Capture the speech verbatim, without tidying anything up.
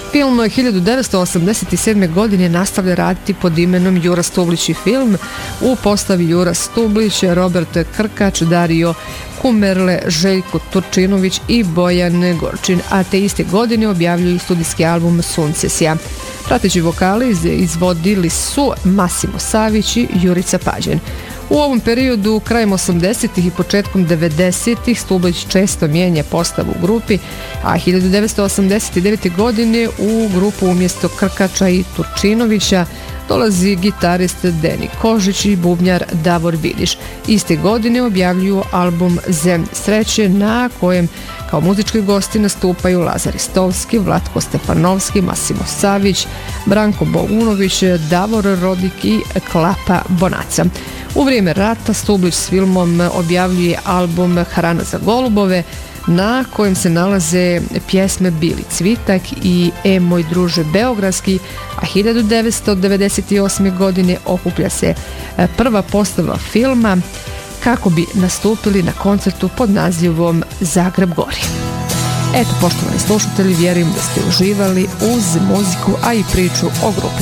Film hiljadu devetsto osamdeset sedme. godine nastavlja raditi pod imenom Jura Stublić i film. U postavi Jura Stublić, Robert Krkač, Dario Kumerle, Željko Turčinović i Bojan Gorčin, a te iste godine objavljuju studijski album Suncesija. Prateći vokali izvodili su Masimo Savić i Jurica Pađen. U ovom periodu, krajem osamdesetih i početkom devedesetih, Stublić često mijenja postavu u grupi, a hiljadu devetsto osamdeset devete. godine u grupu umjesto Krkača i Turčinovića dolazi gitarist Deni Kožić i bubnjar Davor Vidiš. Iste godine objavljuju album Zemlje sreće, na kojem kao muzički gosti nastupaju Lazar Istovski, Vlatko Stefanovski, Masimo Savić, Branko Bogunović, Davor Rodik i Klapa Bonaca. U vrijeme rata Stublić s filmom objavljuje album Hrana za golubove, na kojem se nalaze pjesme Bili cvitak i E moj druže beogradski, a hiljadu devetsto devedeset osme. godine okuplja se prva postava filma kako bi nastupili na koncertu pod nazivom Zagreb gori. Eto, poštovani slušatelji, vjerujem da ste uživali uz muziku, a i priču o grupi